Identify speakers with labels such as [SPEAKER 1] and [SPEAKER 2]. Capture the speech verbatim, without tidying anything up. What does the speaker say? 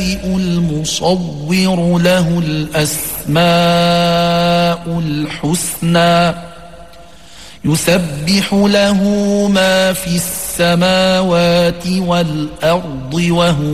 [SPEAKER 1] البارئ المصور له الأسماء الحسنى يسبح له ما في السماوات والأرض وهو